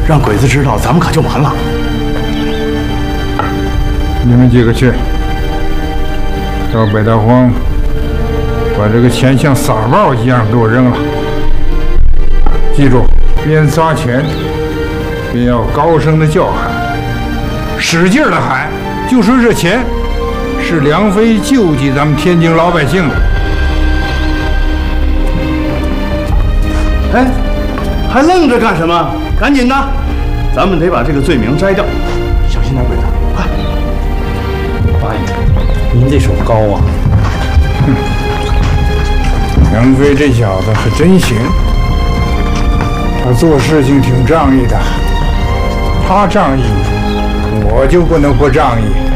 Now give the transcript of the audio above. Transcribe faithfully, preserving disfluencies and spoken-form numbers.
让鬼子知道，咱们可就完了。 你们几个去，到北大荒，把这个钱像撒报一样给我扔了。记住，边撒钱，边要高声的叫喊，使劲的喊，就说这钱是梁飞救济咱们天津老百姓的。 哎，还愣着干什么？赶紧的，咱们得把这个罪名摘掉。小心点，鬼子，快！ 八爷，您这手高啊！ 哼，梁飞这小子可真行，他做事情挺仗义的。他仗义，我就不能不仗义。